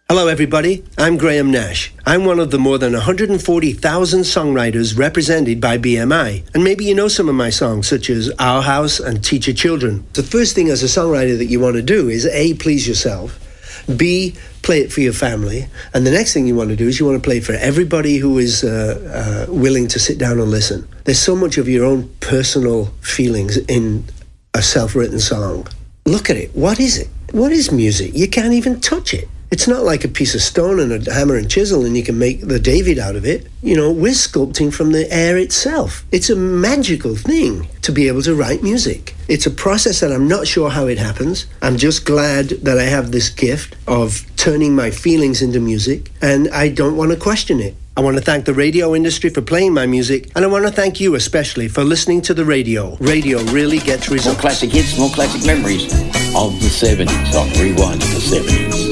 Hello everybody, I'm Graham Nash. I'm one of the more than 140,000 songwriters represented by BMI. And maybe you know some of my songs, such as Our House and Teach Your Children. The first thing as a songwriter that you want to do is A, please yourself, B, play it for your family, and the next thing you want to do is you want to play it for everybody who is willing to sit down and listen. There's so much of your own personal feelings in a self-written song. Look at it. What is it? What is music? You can't even touch it. It's not like a piece of stone and a hammer and chisel and you can make the David out of it. You know, we're sculpting from the air itself. It's a magical thing to be able to write music. It's a process that I'm not sure how it happens. I'm just glad that I have this gift of turning my feelings into music, and I don't want to question it. I want to thank the radio industry for playing my music, and I want to thank you especially for listening to the radio. Radio really gets results. More classic hits, more classic memories of the 70s on Rewind to the 70s.